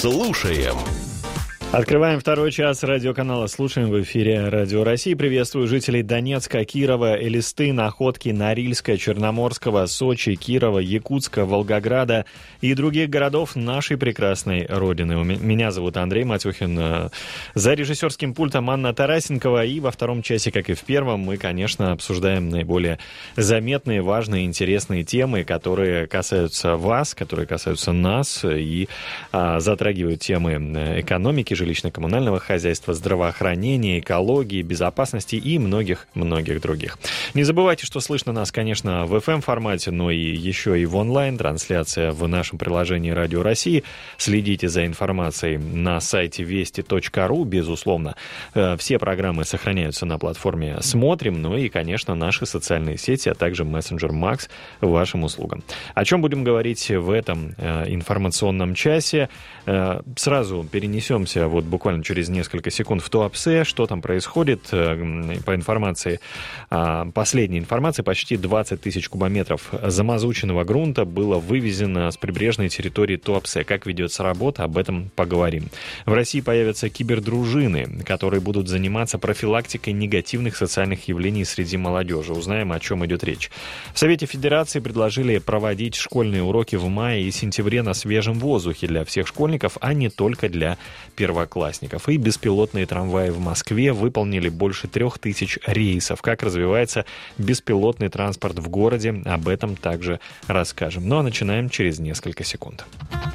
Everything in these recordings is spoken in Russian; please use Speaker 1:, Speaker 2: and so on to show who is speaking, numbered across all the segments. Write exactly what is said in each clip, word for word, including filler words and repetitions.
Speaker 1: Слушаем.
Speaker 2: Открываем второй час радиоканала «Слушаем» в эфире Радио России. Приветствую жителей Донецка, Кирова, Элисты, Находки, Норильска, Черноморского, Сочи, Кирова, Якутска, Волгограда и других городов нашей прекрасной родины. Меня зовут Андрей Матюхин. За режиссерским пультом Анна Тарасенкова. И во втором часе, как и в первом, мы, конечно, обсуждаем наиболее заметные, важные, интересные темы, которые касаются вас, которые касаются нас и а, затрагивают темы экономики, жилищно-коммунального хозяйства, здравоохранения, экологии, безопасности и многих-многих других. Не забывайте, что слышно нас, конечно, в эф эм-формате, но и еще и в онлайн. Трансляция в нашем приложении «Радио России». Следите за информацией на сайте вести точка ру, безусловно. Все программы сохраняются на платформе «Смотрим», ну и, конечно, наши социальные сети, а также мессенджер Макс вашим услугам. О чем будем говорить в этом информационном часе? Сразу перенесемся вот буквально через несколько секунд в Туапсе. Что там происходит? По информации, последней информации, почти двадцать тысяч кубометров замазученного грунта было вывезено с прибрежной территории Туапсе. Как ведется работа, об этом поговорим. В России появятся кибердружины, которые будут заниматься профилактикой негативных социальных явлений среди молодежи. Узнаем, о чем идет речь. В Совете Федерации предложили проводить школьные уроки в мае и сентябре на свежем воздухе для всех школьников, а не только для первоклассников. И беспилотные трамваи в Москве выполнили больше трех тысяч рейсов. Как развивается беспилотный транспорт в городе, об этом также расскажем. Ну а начинаем через несколько секунд.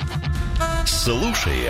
Speaker 1: Слушаем.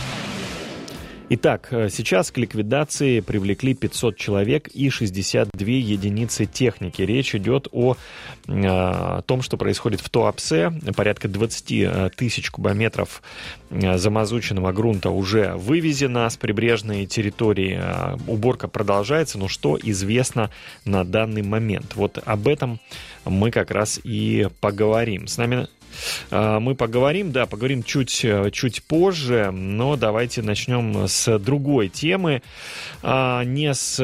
Speaker 2: Итак, сейчас к ликвидации привлекли пятьсот человек и шестьдесят две единицы техники. Речь идет о, о том, что происходит в Туапсе. Порядка двадцать тысяч кубометров замазученного грунта уже вывезено с прибрежной территории. Уборка продолжается, но что известно на данный момент? Вот об этом мы как раз и поговорим. С нами... Мы поговорим, да, поговорим чуть, чуть позже, но давайте начнем с другой темы, не с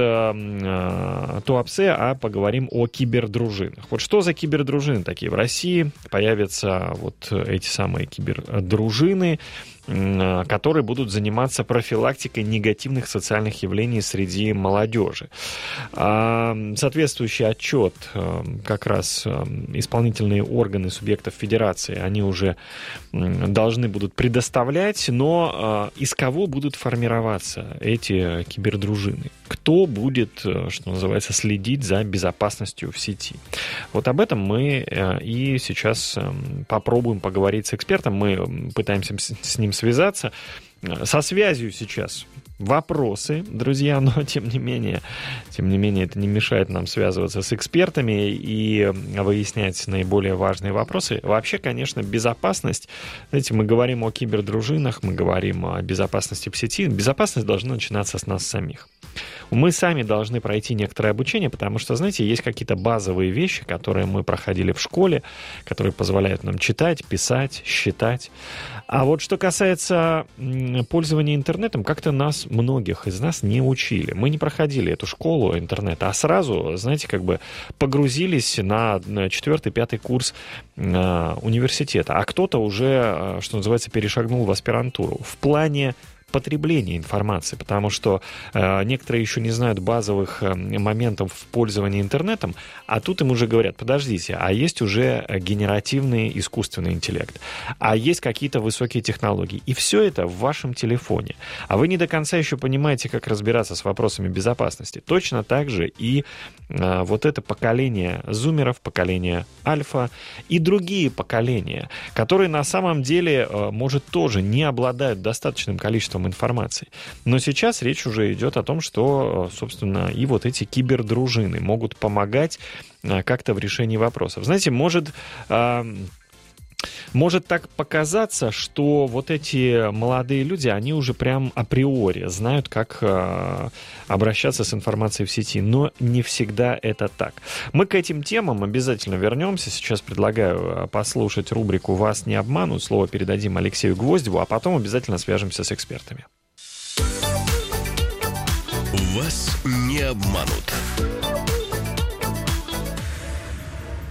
Speaker 2: Туапсе, а поговорим о кибердружинах. Вот что за кибердружины такие в России? Появятся вот эти самые кибердружины, которые будут заниматься профилактикой негативных социальных явлений среди молодежи. Соответствующий отчет как раз исполнительные органы субъектов федерации, они уже должны будут предоставлять, но из кого будут формироваться эти кибердружины? Кто будет, что называется, следить за безопасностью в сети? Вот об этом мы и сейчас попробуем поговорить с экспертом. Мы пытаемся с ним связаться. Со связью сейчас вопросы, друзья, но тем не менее, тем не менее это не мешает нам связываться с экспертами и выяснять наиболее важные вопросы. Вообще, конечно, безопасность, знаете, мы говорим о кибердружинах, мы говорим о безопасности в сети. Безопасность должна начинаться с нас самих. Мы сами должны пройти некоторое обучение, потому что, знаете, есть какие-то базовые вещи, которые мы проходили в школе, которые позволяют нам читать, писать, считать. А вот что касается пользования интернетом, как-то нас, многих из нас, не учили. Мы не проходили эту школу интернета, а сразу, знаете, как бы погрузились на четвертый-пятый курс университета. А кто-то уже, что называется, перешагнул в аспирантуру. В плане потребления информации, потому что э, некоторые еще не знают базовых э, моментов в пользовании интернетом, а тут им уже говорят: подождите, а есть уже генеративный искусственный интеллект, а есть какие-то высокие технологии, и все это в вашем телефоне, а вы не до конца еще понимаете, как разбираться с вопросами безопасности. Точно так же и э, вот это поколение зумеров, поколение альфа и другие поколения, которые на самом деле, э, может, тоже не обладают достаточным количеством информации. Но сейчас речь уже идет о том, что, собственно, и вот эти кибердружины могут помогать как-то в решении вопросов. Знаете, может... Может так показаться, что вот эти молодые люди, они уже прям априори знают, как э, обращаться с информацией в сети, но не всегда это так. Мы к этим темам обязательно вернемся. Сейчас предлагаю послушать рубрику «Вас не обманут». Слово передадим Алексею Гвоздеву, а потом обязательно свяжемся с экспертами.
Speaker 1: Вас не обманут.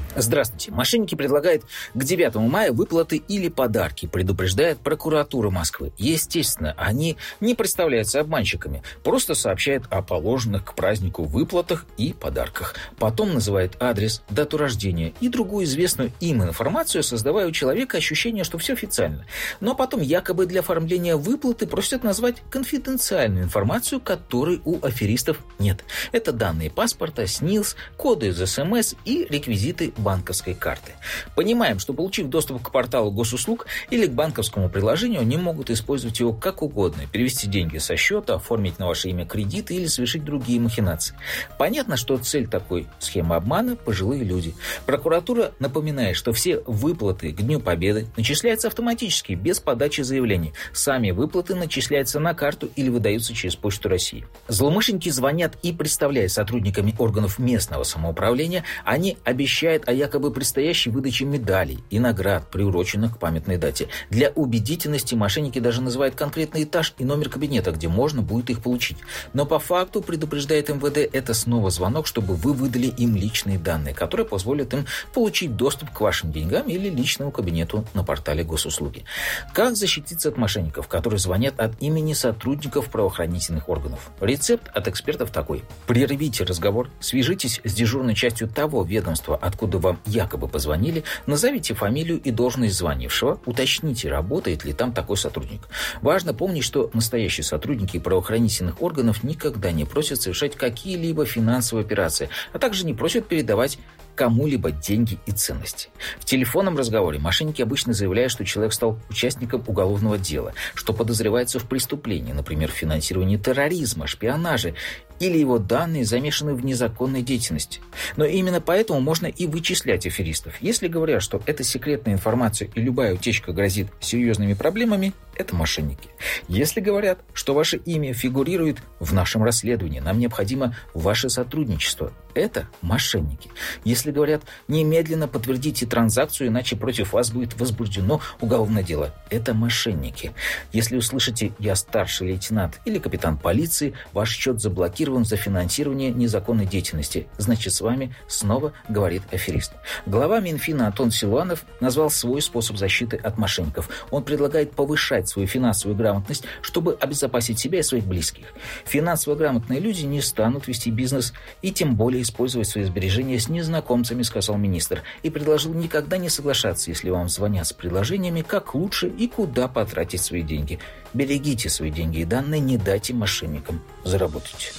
Speaker 1: Здравствуйте. Мошенники предлагают к девятому мая выплаты или подарки, предупреждает прокуратура Москвы. Естественно, они не представляются обманщиками, просто сообщают о положенных к празднику выплатах и подарках. Потом называют адрес, дату рождения и другую известную им информацию, создавая у человека ощущение, что все официально. Но потом якобы для оформления выплаты просят назвать конфиденциальную информацию, которой у аферистов нет. Это данные паспорта, СНИЛС, коды из СМС и реквизиты банковской карты. Понимаем, что, получив доступ к порталу госуслуг или к банковскому приложению, они могут использовать его как угодно, перевести деньги со счета, оформить на ваше имя кредиты или совершить другие махинации. Понятно, что цель такой схемы обмана – пожилые люди. Прокуратура напоминает, что все выплаты к Дню Победы начисляются автоматически, без подачи заявлений. Сами выплаты начисляются на карту или выдаются через Почту России. Злоумышленники звонят и представляют сотрудниками органов местного самоуправления. Они обещают о якобы предстоящей выдаче медалей и наград, приуроченных к памятной дате. Для убедительности мошенники даже называют конкретный этаж и номер кабинета, где можно будет их получить. Но по факту, предупреждает эм вэ дэ, это снова звонок, чтобы вы выдали им личные данные, которые позволят им получить доступ к вашим деньгам или личному кабинету на портале госуслуги. Как защититься от мошенников, которые звонят от имени сотрудников правоохранительных органов? Рецепт от экспертов такой. Прервите разговор, свяжитесь с дежурной частью того ведомства, откуда вам якобы позвонили, назовите фамилию и должность звонившего, уточните, работает ли там такой сотрудник. Важно помнить, что настоящие сотрудники правоохранительных органов никогда не просят совершать какие-либо финансовые операции, а также не просят передавать кому-либо деньги и ценности. В телефонном разговоре мошенники обычно заявляют, что человек стал участником уголовного дела, что подозревается в преступлении, например, финансировании терроризма, шпионаже, или его данные замешаны в незаконной деятельности. Но именно поэтому можно и вычислять аферистов. Если говорят, что это секретная информация и любая утечка грозит серьезными проблемами, это мошенники. Если говорят, что ваше имя фигурирует в нашем расследовании, нам необходимо ваше сотрудничество, это мошенники. Если говорят, немедленно подтвердите транзакцию, иначе против вас будет возбуждено уголовное дело, это мошенники. Если услышите «я старший лейтенант» или «капитан полиции», ваш счет заблокирован за финансирование незаконной деятельности, значит, с вами снова говорит аферист. Глава Минфина Антон Силуанов назвал свой способ защиты от мошенников. Он предлагает повышать свою финансовую грамотность, чтобы обезопасить себя и своих близких. Финансово грамотные люди не станут вести бизнес и тем более использовать свои сбережения с незнакомцами, сказал министр, и предложил никогда не соглашаться, если вам звонят с предложениями, как лучше и куда потратить свои деньги. Берегите свои деньги и данные, не дайте мошенникам заработать.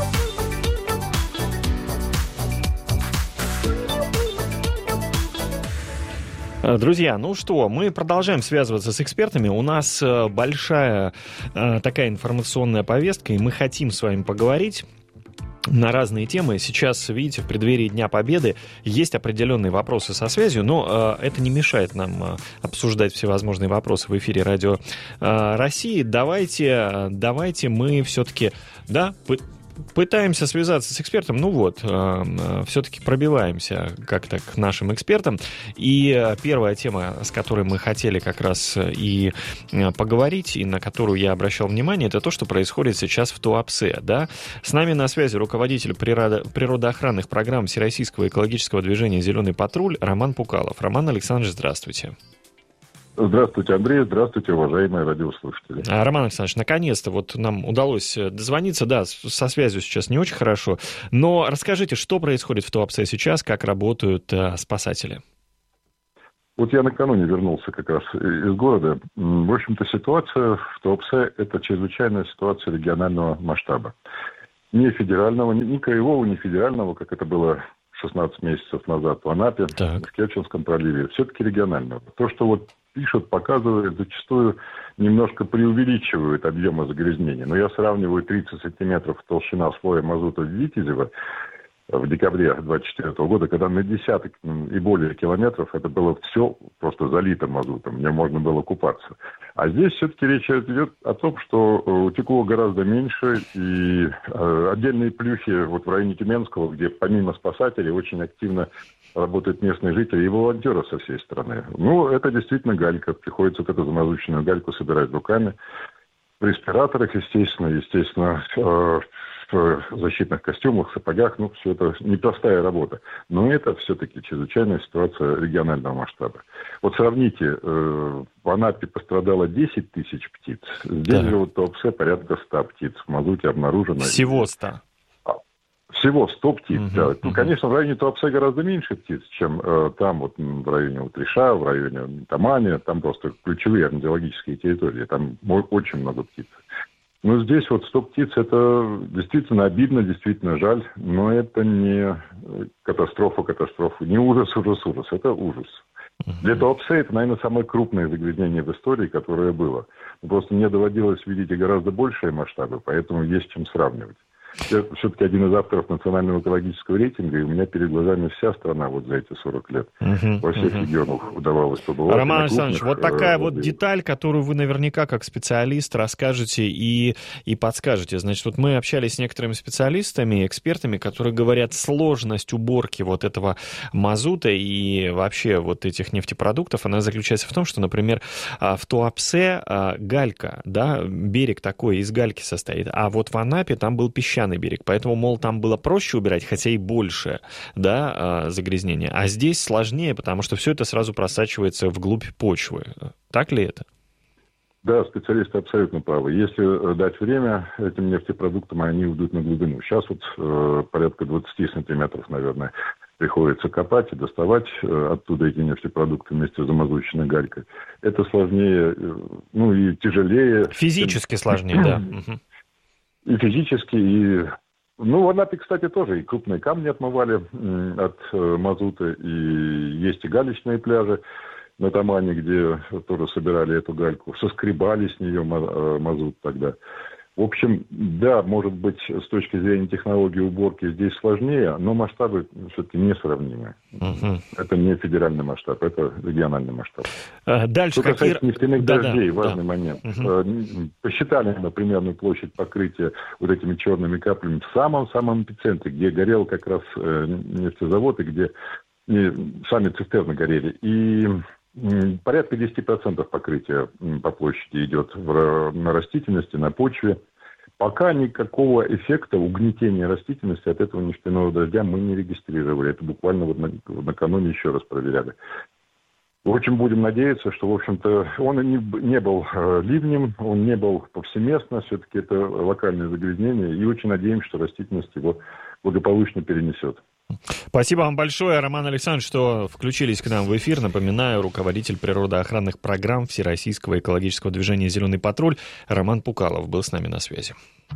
Speaker 2: Друзья, ну что, мы продолжаем связываться с экспертами. У нас большая такая информационная повестка, и мы хотим с вами поговорить на разные темы. Сейчас, видите, в преддверии Дня Победы есть определенные вопросы со связью, но э, это не мешает нам э, обсуждать всевозможные вопросы в эфире Радио э, России. Давайте, давайте мы все-таки, да, пытаемся связаться с экспертом, ну вот, э, все-таки пробиваемся как-то к нашим экспертам. И первая тема, с которой мы хотели как раз и поговорить, и на которую я обращал внимание, это то, что происходит сейчас в Туапсе. Да? С нами на связи руководитель природа, природоохранных программ Всероссийского экологического движения «Зеленый патруль» Роман Пукалов. Роман Александрович, здравствуйте.
Speaker 3: Здравствуйте, Андрей. Здравствуйте, уважаемые радиослушатели.
Speaker 2: Роман Александрович, наконец-то вот нам удалось дозвониться. Да, со связью сейчас не очень хорошо. Но расскажите, что происходит в Туапсе сейчас, как работают э, спасатели?
Speaker 3: Вот я накануне вернулся как раз из города. В общем-то, ситуация в Туапсе – это чрезвычайная ситуация регионального масштаба. Не федерального, ни краевого, ни федерального, как это было шестнадцать месяцев назад в Анапе, так. в Керченском проливе. Все-таки регионального. То, что вот пишут, показывают, зачастую немножко преувеличивают объемы загрязнения. Но я сравниваю тридцать сантиметров толщина слоя мазута в Витязево в декабре двадцать четвёртого года, когда на десяток и более километров это было все просто залито мазутом, где можно было купаться. А здесь все-таки речь идет о том, что утекло гораздо меньше, и э, отдельные плюхи вот в районе Тюменского, где помимо спасателей очень активно работают местные жители и волонтеры со всей страны. Ну, это действительно галька. Приходится вот эту замазученную гальку собирать руками. В респираторах, естественно, естественно, э, в защитных костюмах, сапогах. Ну, все это непростая работа. Но это все-таки чрезвычайная ситуация регионального масштаба. Вот сравните, в Анапе пострадало десять тысяч птиц. Здесь
Speaker 2: да.
Speaker 3: же вот в Туапсе порядка ста птиц в Мазуте обнаружено.
Speaker 2: Всего ста.
Speaker 3: Всего сто птиц, uh-huh, да. Ну,
Speaker 2: uh-huh.
Speaker 3: конечно, в районе Туапсе гораздо меньше птиц, чем э, там, вот в районе Утриша, в районе Тамани. Там просто ключевые орнитологические территории. Там очень много птиц. Но здесь вот сто птиц, это действительно обидно, действительно жаль. Но это не катастрофа, катастрофа. Не ужас, ужас, ужас. Это ужас. Uh-huh. Для Туапсе это, наверное, самое крупное загрязнение в истории, которое было. Просто мне доводилось видеть и гораздо большие масштабы, поэтому есть чем сравнивать. Я все-таки один из авторов национального экологического рейтинга, и у меня перед глазами вся страна вот за эти сорок лет. Uh-huh, Во всех uh-huh. регионах удавалось побывать.
Speaker 2: Роман Александрович, вот такая вот деталь, которую вы наверняка как специалист расскажете и, и подскажете. Значит, вот мы общались с некоторыми специалистами, экспертами, которые говорят, сложность уборки вот этого мазута и вообще вот этих нефтепродуктов, она заключается в том, что, например, в Туапсе галька, да, берег такой из гальки состоит, а вот в Анапе там был песчаный берег, поэтому, мол, там было проще убирать, хотя и больше, да, загрязнения. А здесь сложнее, потому что все это сразу просачивается вглубь почвы. Так ли это?
Speaker 3: Да, специалисты абсолютно правы. Если дать время этим нефтепродуктам, они уйдут на глубину. Сейчас вот э, порядка двадцать сантиметров, наверное, приходится копать и доставать э, оттуда эти нефтепродукты вместе с замазученной галькой. Это сложнее, э, ну и тяжелее.
Speaker 2: Физически сложнее, да.
Speaker 3: И физически, и... Ну, в Анапе, кстати, тоже и крупные камни отмывали от э, мазута, и есть и галечные пляжи на Тамане, где тоже собирали эту гальку, соскребали с нее мазут тогда. В общем, да, может быть, с точки зрения технологии уборки здесь сложнее, но масштабы все-таки несравнимы. Uh-huh. Это не федеральный масштаб, это региональный масштаб.
Speaker 2: Uh, дальше
Speaker 3: Что касается
Speaker 2: какие...
Speaker 3: нефтяных
Speaker 2: да,
Speaker 3: дождей,
Speaker 2: да,
Speaker 3: важный
Speaker 2: да.
Speaker 3: момент.
Speaker 2: Uh-huh.
Speaker 3: Посчитали, например, площадь покрытия вот этими черными каплями в самом-самом эпицентре, где горел как раз нефтезавод, и где сами цистерны горели. И порядка десять процентов покрытия по площади идет в, на растительности, на почве. Пока никакого эффекта угнетения растительности от этого нефтяного дождя мы не регистрировали. Это буквально вот на, накануне еще раз проверяли. В общем, будем надеяться, что, в общем-то, он и не, не был э, ливнем, он не был повсеместно, все-таки это локальное загрязнение, и очень надеемся, что растительность его благополучно перенесет.
Speaker 2: Спасибо вам большое, Роман Александрович, что включились к нам в эфир. Напоминаю, руководитель природоохранных программ Всероссийского экологического движения «Зеленый патруль» Роман Пукалов был с нами на связи.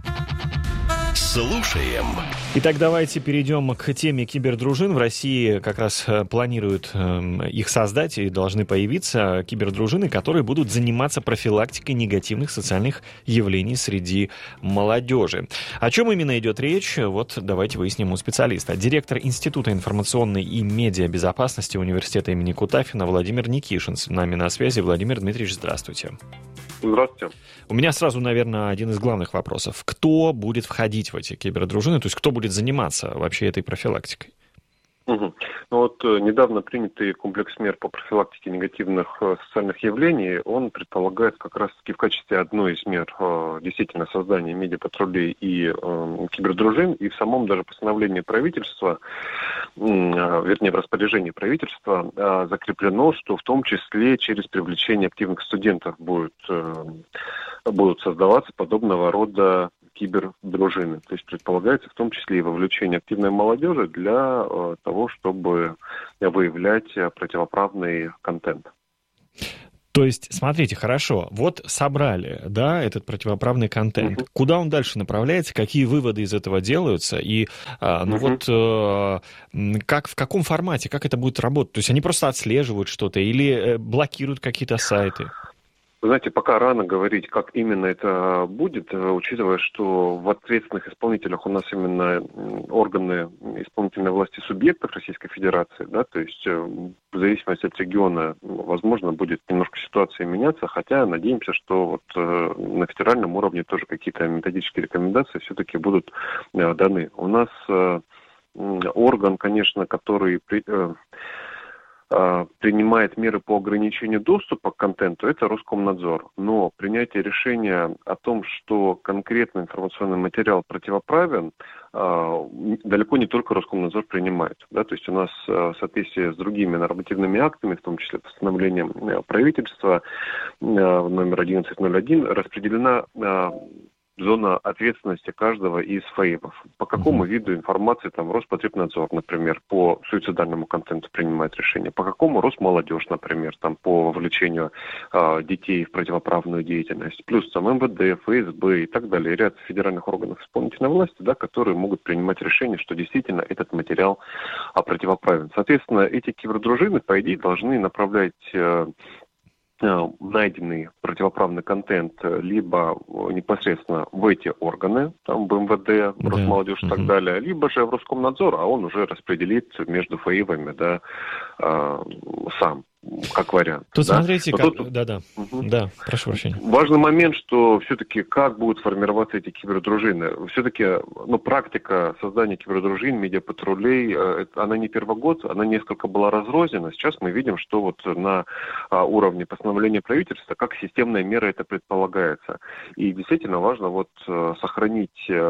Speaker 4: Слушаем.
Speaker 2: Итак, давайте перейдем к теме кибердружин. В России как раз планируют э, их создать и должны появиться кибердружины, которые будут заниматься профилактикой негативных социальных явлений среди молодежи. О чем именно идет речь? Вот давайте выясним у специалиста. Директор Института информационной и медиабезопасности Университета имени Кутафина Владимир Никишин с нами на связи. Владимир Дмитриевич, здравствуйте.
Speaker 5: Здравствуйте.
Speaker 2: У меня сразу, наверное, один из главных вопросов. Кто будет входить в эти кибердружины? То есть кто будет заниматься вообще этой профилактикой?
Speaker 5: Угу. Ну вот недавно принятый комплекс мер по профилактике негативных социальных явлений, он предполагает как раз-таки в качестве одной из мер действительно создания медиапатрулей и э, кибердружин, и в самом даже постановлении правительства, э, вернее в распоряжении правительства э, закреплено, что в том числе через привлечение активных студентов будет, э, будут создаваться подобного рода кибердружины. То есть предполагается в том числе и вовлечение активной молодежи для э, того, чтобы выявлять противоправный контент.
Speaker 2: То есть, смотрите, хорошо, вот собрали, да, этот противоправный контент. Uh-huh. Куда он дальше направляется, какие выводы из этого делаются, и, а, ну uh-huh. вот, э, как, в каком формате, как это будет работать? То есть они просто отслеживают что-то или э, блокируют какие-то сайты?
Speaker 5: Вы знаете, пока рано говорить, как именно это будет, учитывая, что в ответственных исполнителях у нас именно органы исполнительной власти субъектов Российской Федерации, да, то есть в зависимости от региона, возможно, будет немножко ситуация меняться, хотя надеемся, что вот на федеральном уровне тоже какие-то методические рекомендации все-таки будут даны. У нас орган, конечно, который... принимает меры по ограничению доступа к контенту, это Роскомнадзор. Но принятие решения о том, что конкретный информационный материал противоправен, далеко не только Роскомнадзор принимает. Да? То есть у нас в соответствии с другими нормативными актами, в том числе постановлением правительства номер одиннадцать ноль один, распределена зона ответственности каждого из ФАИПов. По какому mm-hmm. виду информации там Роспотребнадзор, например, по суицидальному контенту принимает решение, по какому Росмолодежь, например, там по вовлечению э, детей в противоправную деятельность, плюс там МВД, ФСБ и так далее, ряд федеральных органов исполнительной власти, да, которые могут принимать решение, что действительно этот материал а, противоправен. Соответственно, эти кибердружины, по идее, должны направлять э, найденный противоправный контент либо непосредственно в эти органы, там в МВД, в Росмолодежь да. и так угу. далее, либо же в Роскомнадзор, а он уже распределит между ФАИВами, да, э, сам. Как вариант.
Speaker 2: Тут
Speaker 5: да?
Speaker 2: смотрите, как...
Speaker 5: Тут...
Speaker 2: Да-да, угу. да, прошу прощения.
Speaker 5: Важный момент, что все-таки как будут формироваться эти кибердружины. Все-таки, ну, практика создания кибердружин, медиапатрулей, она не первый год, она несколько была разрознена. Сейчас мы видим, что вот на уровне постановления правительства, как системная мера это предполагается. И действительно важно вот сохранить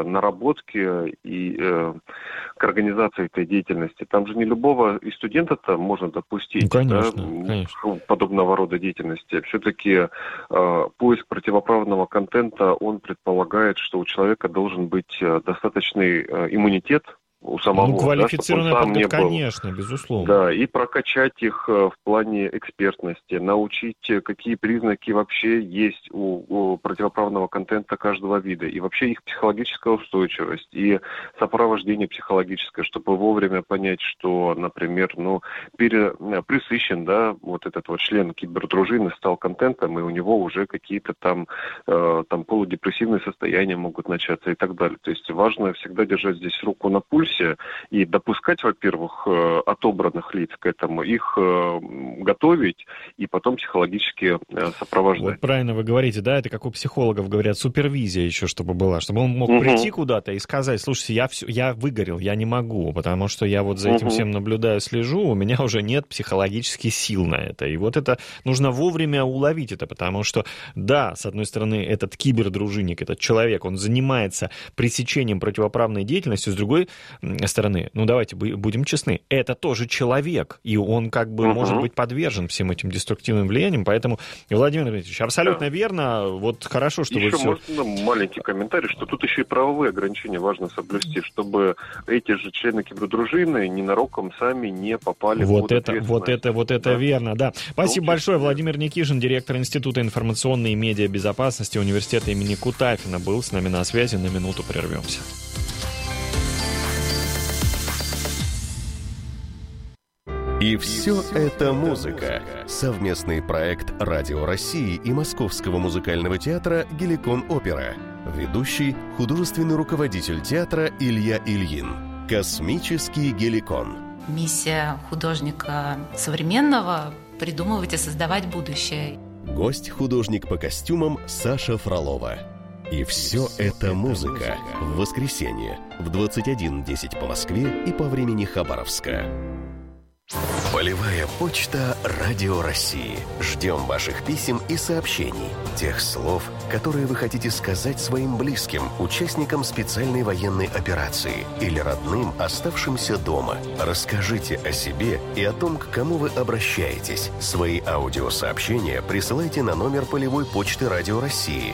Speaker 5: наработки и э, к организации этой деятельности. Там же не любого и студента-то можно допустить.
Speaker 2: Ну, конечно.
Speaker 5: Да? Конечно. Подобного рода деятельности. Все-таки э, поиск противоправного контента, он предполагает, что у человека должен быть э, достаточный э, иммунитет у самого.
Speaker 2: Ну, квалифицированная
Speaker 5: да,
Speaker 2: подготовка, конечно, безусловно.
Speaker 5: Да, и прокачать их в плане экспертности, научить, какие признаки вообще есть у, у противоправного контента каждого вида, и вообще их психологическая устойчивость, и сопровождение психологическое, чтобы вовремя понять, что, например, ну, пере, пресыщен, да, вот этот вот член кибердружины стал контентом, и у него уже какие-то там, э, там полудепрессивные состояния могут начаться и так далее. То есть важно всегда держать здесь руку на пульсе, и допускать, во-первых, отобранных лиц к этому, их готовить и потом психологически сопровождать.
Speaker 2: Вот правильно вы говорите, да, это как у психологов говорят, супервизия еще чтобы была, чтобы он мог
Speaker 5: угу.
Speaker 2: прийти куда-то и сказать, слушайте, я, все, я выгорел, я не могу, потому что я вот за этим угу. всем наблюдаю, слежу, у меня уже нет психологических сил на это. И вот это нужно вовремя уловить это, потому что, да, с одной стороны, этот кибердружинник, этот человек, он занимается пресечением противоправной деятельности, с другой стороны, ну давайте будем честны, это тоже человек, и он как бы uh-huh. может быть подвержен всем этим деструктивным влияниям, поэтому, Владимир Дмитриевич, абсолютно да. верно, вот хорошо, что
Speaker 5: еще
Speaker 2: вы все...
Speaker 5: можно маленький комментарий, что тут еще и правовые ограничения важно соблюсти, чтобы эти же члены кибердружины ненароком сами не попали
Speaker 2: вот
Speaker 5: в
Speaker 2: это, вот это, вот это да. верно, да. Спасибо большое, Владимир Никишин, директор Института информационной и медиабезопасности Университета имени Кутафина, был с нами на связи, на минуту прервемся.
Speaker 4: И все это музыка. Совместный проект Радио России и Московского музыкального театра «Геликон Опера». Ведущий – художественный руководитель театра Илья Ильин. Космический Геликон.
Speaker 6: Миссия художника современного – придумывать и создавать будущее.
Speaker 4: Гость – художник по костюмам Саша Фролова. И все это музыка. В воскресенье в двадцать один десять по Москве и по времени Хабаровска. Полевая почта Радио России. Ждем ваших писем и сообщений. Тех слов, которые вы хотите сказать своим близким, участникам специальной военной операции или родным, оставшимся дома. Расскажите о себе и о том, к кому вы обращаетесь. Свои аудиосообщения присылайте на номер полевой почты Радио России